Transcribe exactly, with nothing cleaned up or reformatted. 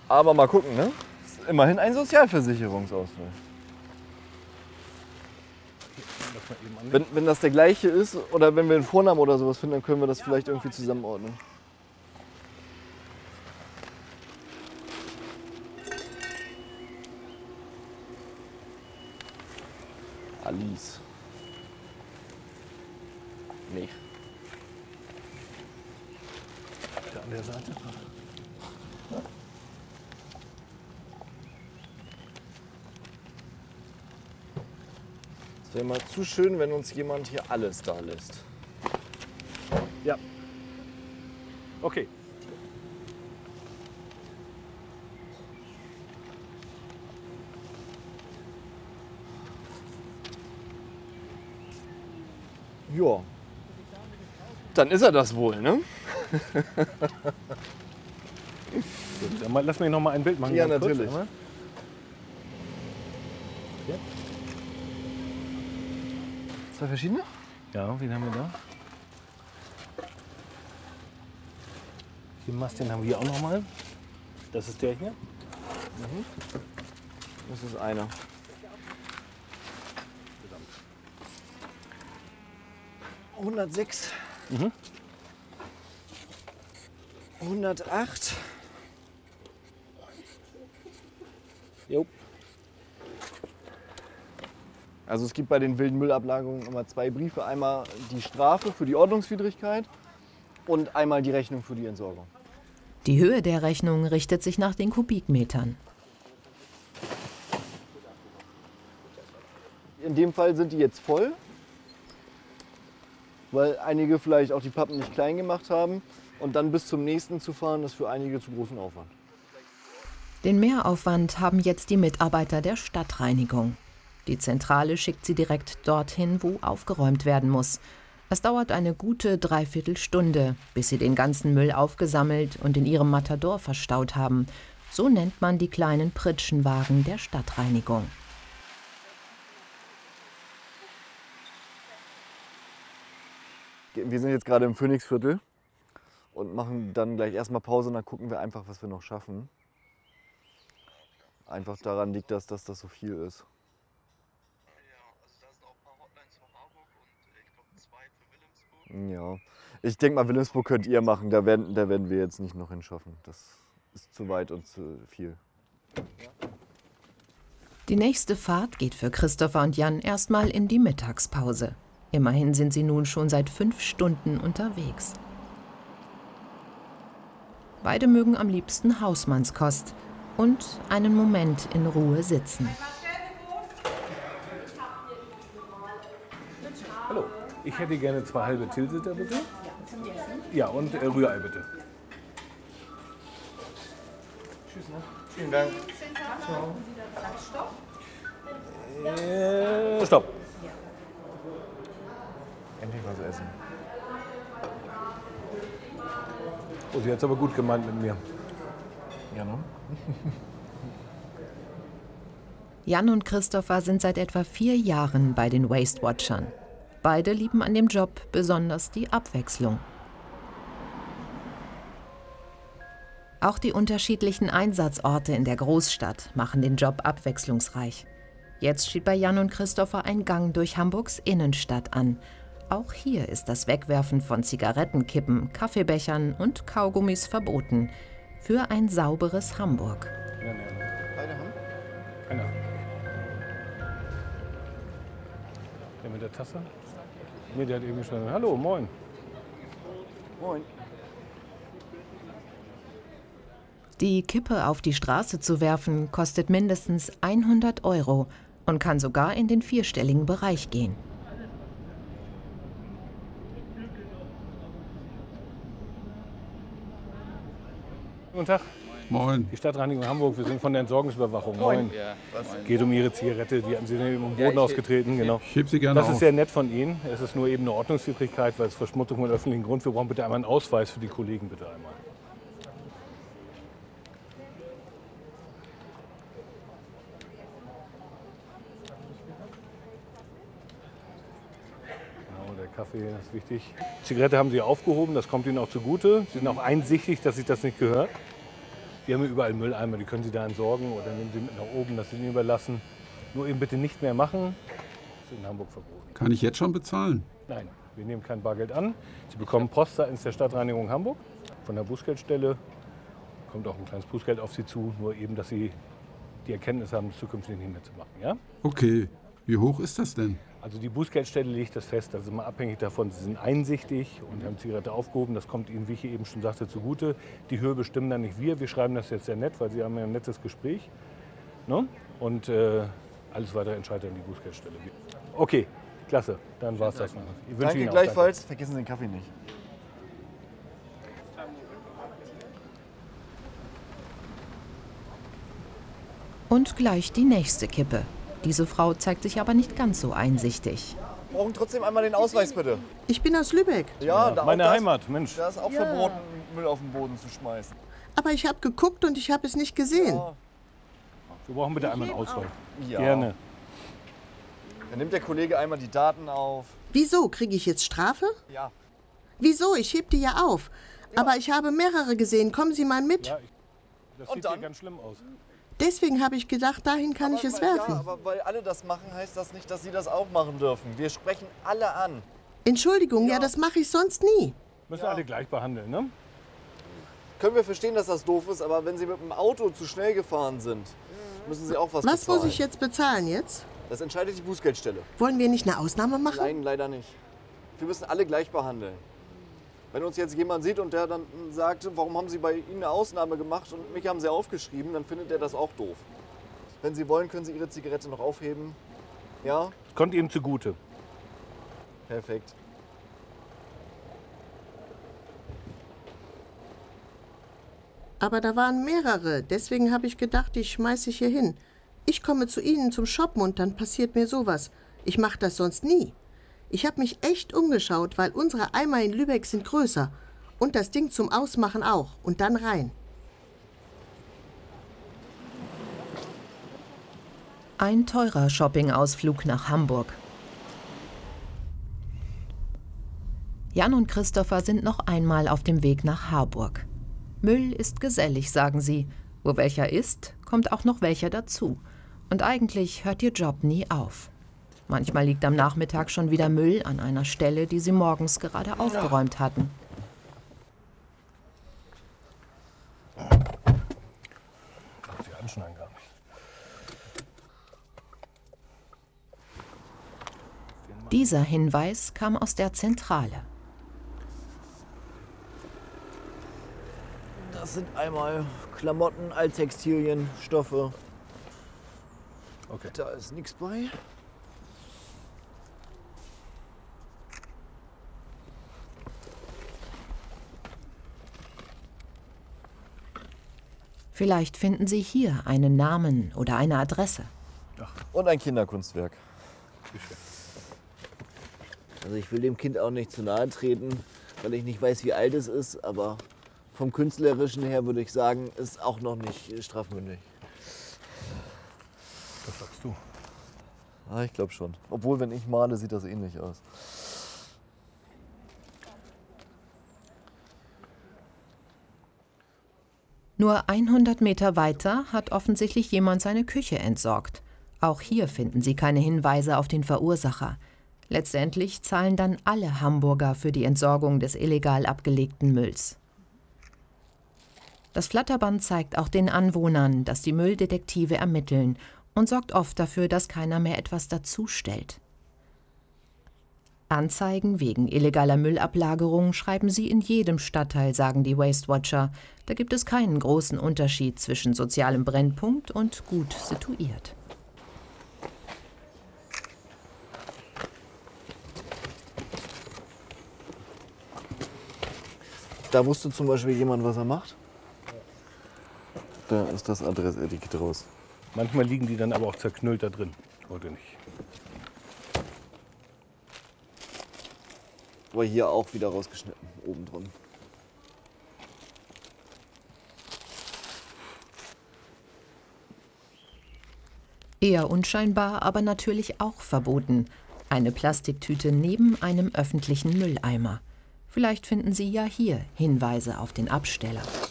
Aber mal gucken, ne? Ist immerhin ein Sozialversicherungsausweis. Wenn, wenn das der gleiche ist oder wenn wir einen Vornamen oder sowas finden, dann können wir das vielleicht irgendwie zusammenordnen. Alice. Nicht. Da an der Seite. Es wäre mal zu schön, wenn uns jemand hier alles da lässt. Ja. Okay. Ja. Dann ist er das wohl, ne? Gut, dann mal, lass mich noch mal ein Bild machen. Ja, ganz kurz, natürlich. einmal. Ja. Zwei verschiedene? Ja, wen haben wir da? Den Mast, den haben wir hier auch noch mal. Das ist der hier. Mhm. Das ist einer. hundertsechs. Mhm. hundertacht. Jo. Also es gibt bei den wilden Müllablagerungen immer zwei Briefe. Einmal die Strafe für die Ordnungswidrigkeit und einmal die Rechnung für die Entsorgung. Die Höhe der Rechnung richtet sich nach den Kubikmetern. In dem Fall sind die jetzt voll, weil einige vielleicht auch die Pappen nicht klein gemacht haben. Und dann bis zum nächsten zu fahren, ist für einige zu großen Aufwand. Den Mehraufwand haben jetzt die Mitarbeiter der Stadtreinigung. Die Zentrale schickt sie direkt dorthin, wo aufgeräumt werden muss. Es dauert eine gute Dreiviertelstunde, bis sie den ganzen Müll aufgesammelt und in ihrem Matador verstaut haben. So nennt man die kleinen Pritschenwagen der Stadtreinigung. Wir sind jetzt gerade im Phoenixviertel und machen dann gleich erstmal Pause und dann gucken wir einfach, was wir noch schaffen. Einfach daran liegt das, dass das so viel ist. Ja, ich denke mal, Wilhelmsburg könnt ihr machen, da werden, da werden wir jetzt nicht noch hinschaffen. Das ist zu weit und zu viel. Die nächste Fahrt geht für Christopher und Jan erstmal in die Mittagspause. Immerhin sind sie nun schon seit fünf Stunden unterwegs. Beide mögen am liebsten Hausmannskost und einen Moment in Ruhe sitzen. Hallo, ich hätte gerne zwei halbe Tilsiter, bitte. Ja, und äh, Rührei, bitte. Tschüss, ne? Vielen Dank. Äh, stopp. Endlich was essen. Oh, sie hat es aber gut gemeint mit mir. Ja, ne? Jan und Christopher sind seit etwa vier Jahren bei den Waste Watchern. Beide lieben an dem Job besonders die Abwechslung. Auch die unterschiedlichen Einsatzorte in der Großstadt machen den Job abwechslungsreich. Jetzt steht bei Jan und Christopher ein Gang durch Hamburgs Innenstadt an. Auch hier ist das Wegwerfen von Zigarettenkippen, Kaffeebechern und Kaugummis verboten. Für ein sauberes Hamburg. Ja, nee, Beide haben? keiner. Der mit der Tasse? Nee, der hat eben schon. Hallo, moin. Moin. Die Kippe auf die Straße zu werfen, kostet mindestens hundert Euro und kann sogar in den vierstelligen Bereich gehen. Guten Tag. Moin. Die Stadtreinigung Hamburg, wir sind von der Entsorgungsüberwachung. Moin. Ja, Geht um Ihre Zigarette, die haben Sie im Boden Ja, ich- ausgetreten. Genau. Ich heb sie gerne Das ist auf. sehr nett von Ihnen. Es ist nur eben eine Ordnungswidrigkeit, weil es Verschmutzung mit öffentlichem Grund. Wir brauchen bitte einmal einen Ausweis für die Kollegen, bitte einmal. Genau, der Kaffee ist wichtig. Zigarette haben Sie aufgehoben, das kommt Ihnen auch zugute. Sie sind auch einsichtig, dass sich das nicht gehört. Wir haben hier überall Mülleimer, die können Sie da entsorgen oder nehmen Sie mit nach oben, das Ihnen überlassen. Nur eben bitte nicht mehr machen. Das ist in Hamburg verboten. Kann ich jetzt schon bezahlen? Nein, wir nehmen kein Bargeld an. Sie bekommen Post seitens der Stadtreinigung Hamburg von der Bußgeldstelle. Kommt auch ein kleines Bußgeld auf Sie zu, nur eben, dass Sie die Erkenntnis haben, das zukünftig nicht mehr zu machen. Ja? Okay, wie hoch ist das denn? Also die Bußgeldstelle legt das fest, das ist immer abhängig davon, Sie sind einsichtig und haben Zigarette aufgehoben, das kommt Ihnen, wie ich eben schon sagte, zugute. Die Höhe bestimmen dann nicht wir, wir schreiben das jetzt sehr nett, weil Sie haben ja ein nettes Gespräch. Ne? Und äh, alles weitere entscheidet dann die Bußgeldstelle. Okay, klasse, dann war es das. Ich Danke Ihnen auch, gleichfalls, danke. vergessen Sie den Kaffee nicht. Und gleich die nächste Kippe. Diese Frau zeigt sich aber nicht ganz so einsichtig. Wir brauchen trotzdem einmal den Ausweis, bitte. Ich bin aus Lübeck. Ja, Ja, da meine auch das, Heimat, Mensch. Da ist auch Ja. verboten, Müll auf den Boden zu schmeißen. Aber ich habe geguckt und ich habe es nicht gesehen. Ja. Wir brauchen bitte einmal einen Ausweis. Ja. Gerne. Dann nimmt der Kollege einmal die Daten auf. Wieso? Kriege ich jetzt Strafe? Ja. Wieso? Ich heb die ja auf. Aber ich habe mehrere gesehen. Kommen Sie mal mit. Ja, ich, das Und sieht dann? hier ganz schlimm aus. Deswegen habe ich gedacht, dahin kann ich es aber, werfen. Ja, aber weil alle das machen, heißt das nicht, dass Sie das auch machen dürfen. Wir sprechen alle an. Entschuldigung, ja, Ja. das mache ich sonst nie. Müssen Ja. alle gleich behandeln, ne? Können wir verstehen, dass das doof ist, aber wenn Sie mit dem Auto zu schnell gefahren sind, müssen Sie auch was, Was bezahlen. muss ich jetzt bezahlen jetzt? Das entscheidet die Bußgeldstelle. Wollen wir nicht eine Ausnahme machen? Nein, leider nicht. Wir müssen alle gleich behandeln. Wenn uns jetzt jemand sieht und der dann sagt, warum haben Sie bei Ihnen eine Ausnahme gemacht und mich haben Sie aufgeschrieben, dann findet er das auch doof. Wenn Sie wollen, können Sie Ihre Zigarette noch aufheben. Ja? Das kommt ihm zugute. Perfekt. Aber da waren mehrere. Deswegen habe ich gedacht, die schmeiße ich hier hin. Ich komme zu Ihnen zum Shoppen und dann passiert mir sowas. Ich mache das sonst nie. Ich habe mich echt umgeschaut, weil unsere Eimer in Lübeck sind größer. Und das Ding zum Ausmachen auch. Und dann rein. Ein teurer Shoppingausflug nach Hamburg. Jan und Christopher sind noch einmal auf dem Weg nach Harburg. Müll ist gesellig, sagen sie. Wo welcher ist, kommt auch noch welcher dazu. Und eigentlich hört ihr Job nie auf. Manchmal liegt am Nachmittag schon wieder Müll an einer Stelle, die sie morgens gerade aufgeräumt hatten. Sie anschneiden gar nicht. Dieser Hinweis kam aus der Zentrale. Das sind einmal Klamotten, Alttextilien, Stoffe. Okay. Da ist nichts bei. Vielleicht finden Sie hier einen Namen oder eine Adresse. Und ein Kinderkunstwerk. Geschenkt. Also ich will dem Kind auch nicht zu nahe treten, weil ich nicht weiß, wie alt es ist, aber vom Künstlerischen her würde ich sagen, ist auch noch nicht strafmündig. Was sagst du? Ah, ich glaube schon. Obwohl, wenn ich male, sieht das ähnlich aus. Nur hundert Meter weiter hat offensichtlich jemand seine Küche entsorgt. Auch hier finden Sie keine Hinweise auf den Verursacher. Letztendlich zahlen dann alle Hamburger für die Entsorgung des illegal abgelegten Mülls. Das Flatterband zeigt auch den Anwohnern, dass die Mülldetektive ermitteln und sorgt oft dafür, dass keiner mehr etwas dazustellt. Anzeigen wegen illegaler Müllablagerung schreiben sie in jedem Stadtteil, sagen die Waste Watcher. Da gibt es keinen großen Unterschied zwischen sozialem Brennpunkt und gut situiert. Da wusste zum Beispiel jemand, was er macht. Da ist das Adressetikett raus. Manchmal liegen die dann aber auch zerknüllt da drin, oder nicht? Aber hier auch wieder rausgeschnitten, oben dran. Eher unscheinbar, aber natürlich auch verboten. Eine Plastiktüte neben einem öffentlichen Mülleimer. Vielleicht finden Sie ja hier Hinweise auf den Absteller.